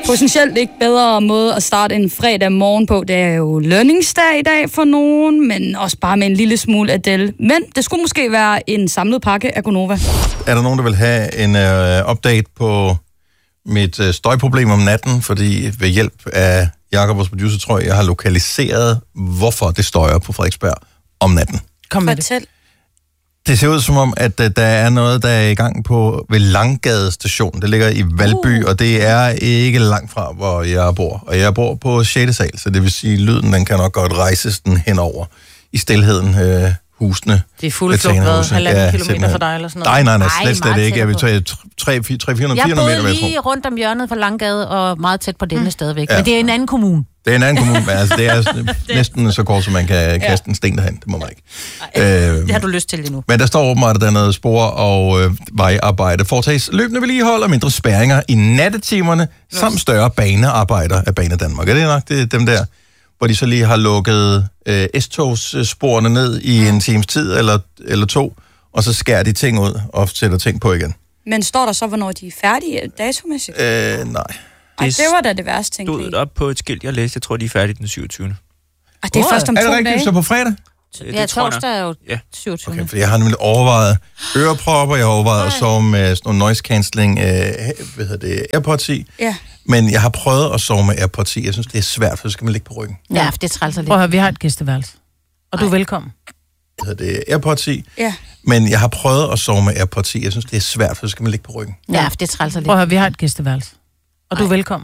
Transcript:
potentielt ikke bedre måde at starte en fredag morgen på. Det er jo lønningsdag i dag for nogen, men også bare med en lille smule Adele. Men det skulle måske være en samlet pakke af Gonova. Er der nogen, der vil have en update på mit støjproblem om natten? Fordi ved hjælp af Jakob, vores producer, tror jeg har lokaliseret, hvorfor det støjer på Frederiksberg om natten. Kom med Fortæl. Det ser ud som om, at der er noget, der er i gang på ved Langgade station. Det ligger i Valby, og det er ikke langt fra, hvor jeg bor. Og jeg bor på 6. sal, så det vil sige, at lyden den kan nok godt rejses den henover i stilheden. Husene. Det er fuldt flugtet 1,5 kilometer fra dig eller sådan noget. Nej, slet ikke. Jeg vil tage 300-400 meter. Jeg boede lige rundt om hjørnet fra Langgade og meget tæt på denne stadigvæk. Ja. Men det er en anden kommune. Det er en anden kommune, men altså, det er næsten så kort, som man kan kaste en sten derhen. Det må man ikke. Det har du lyst til lige nu. Men der står åbenbart, at der er noget spor- og vejarbejde. Foretages løbende vedligehold og mindre spærringer i nattetimerne, samt større banearbejder af Bane Danmark. Er det nok det, dem der, hvor de så lige har lukket S-togssporene ned i en times tid eller to, og så skærer de ting ud og sætter ting på igen. Men står der så, hvornår de er færdige datomæssigt? Nej. Ej, det var da det værste, tænkte jeg. Stod op på et skilt, jeg læste. Jeg tror, de er færdige den 27. Det er først om 2 dage. Er det rigtigt, så på fredag? Ja, torsdag er jo 27. Okay, for jeg har nemlig overvejet ørepropper, jeg har overvejet at sove med sådan nogle noise cancelling, AirPods i. Ja. Men jeg har prøvet at sove med AirPods i. Jeg synes, det er svært, for så skal man ligge på ryggen. Ja, for det trælser lidt. Prøv at høre, vi har et gæsteværelse. Og du er velkommen. AirPods i. Ja. Men jeg har prøvet at sove med AirPods i. Jeg synes, det er svært, for så skal man ligge på ryggen. Ja, for det trælser lidt. Prøv at høre, vi har et gæsteværelse. Og du er velkommen.